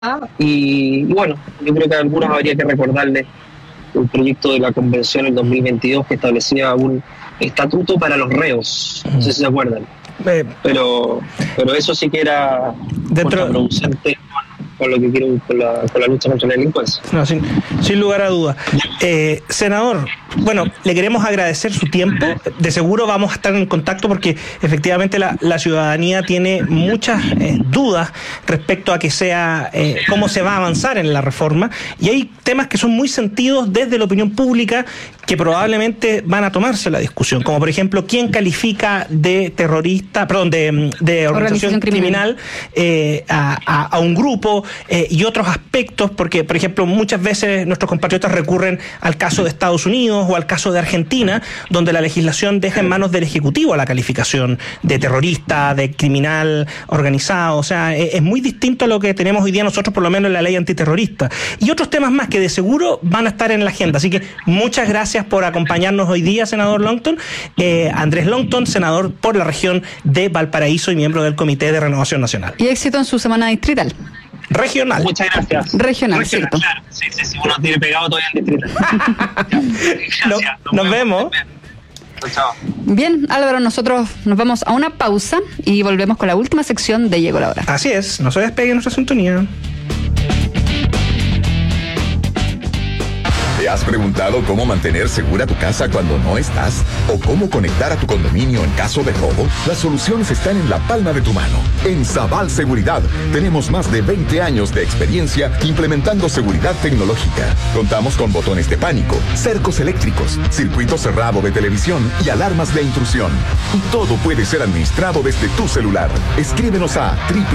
Y bueno, yo creo que a algunos habría que recordarles el proyecto de la convención en 2022 que establecía un estatuto para los reos, no sé si se acuerdan, pero eso sí que era contraproducente con lo que quiero con la lucha contra la delincuencia. No, sin lugar a dudas. Senador, bueno, le queremos agradecer su tiempo. De seguro vamos a estar en contacto porque efectivamente la ciudadanía tiene muchas dudas respecto a que sea cómo se va a avanzar en la reforma, y hay temas que son muy sentidos desde la opinión pública que probablemente van a tomarse la discusión, como por ejemplo quién califica de terrorista, de organización criminal a un grupo, y otros aspectos, porque por ejemplo muchas veces nuestros compatriotas recurren al caso de Estados Unidos o al caso de Argentina, donde la legislación deja en manos del Ejecutivo la calificación de terrorista, de criminal organizado. O sea, es muy distinto a lo que tenemos hoy día nosotros, por lo menos en la ley antiterrorista, y otros temas más que de seguro van a estar en la agenda. Así que muchas gracias por acompañarnos hoy día, senador Longton. Andrés Longton, senador por la región de Valparaíso y miembro del Comité de Renovación Nacional. Y éxito en su semana distrital. Regional. Muchas gracias. Regional, ¿cierto? Claro. Sí, uno tiene pegado todavía en distrital. Gracias. Nos vemos. Chao. Bien, Álvaro, nosotros nos vamos a una pausa y volvemos con la última sección de Llegó la Hora. Así es, no se despegue nuestra sintonía. ¿Te has preguntado cómo mantener segura tu casa cuando no estás? ¿O cómo conectar a tu condominio en caso de robo? Las soluciones están en la palma de tu mano. En Sabal Seguridad tenemos más de 20 años de experiencia implementando seguridad tecnológica. Contamos con botones de pánico, cercos eléctricos, circuito cerrado de televisión y alarmas de intrusión. Y todo puede ser administrado desde tu celular. Escríbenos a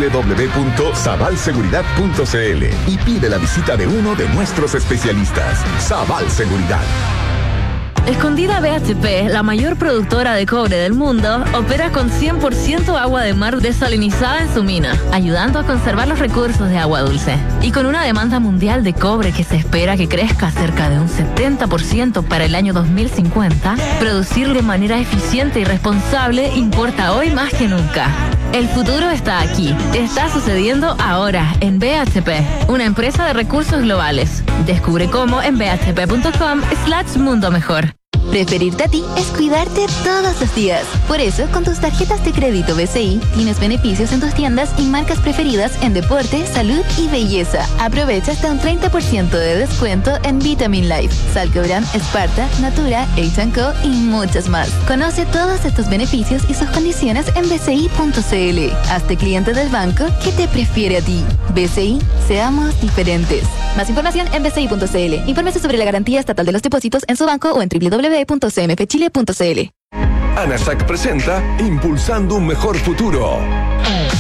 www.sabalseguridad.cl y pide la visita de uno de nuestros especialistas. Sabal Seguridad. Escondida BHP, la mayor productora de cobre del mundo, opera con 100% agua de mar desalinizada en su mina, ayudando a conservar los recursos de agua dulce. Y con una demanda mundial de cobre que se espera que crezca cerca de un 70% para el año 2050, producir de manera eficiente y responsable importa hoy más que nunca. El futuro está aquí. Está sucediendo ahora en BHP, una empresa de recursos globales. Descubre cómo en bhp.com/mundo mejor. Preferirte a ti es cuidarte todos los días. Por eso, con tus tarjetas de crédito BCI, tienes beneficios en tus tiendas y marcas preferidas en deporte, salud y belleza. Aprovecha hasta un 30% de descuento en Vitamin Life, Salcobran, Sparta, Natura, H&Co y muchas más. Conoce todos estos beneficios y sus condiciones en bci.cl. Hazte cliente del banco que te prefiere a ti. BCI, seamos diferentes. Más información en bci.cl. Infórmese sobre la garantía estatal de los depósitos en su banco o en www.cmfchile.cl. ANASAC presenta Impulsando un Mejor Futuro.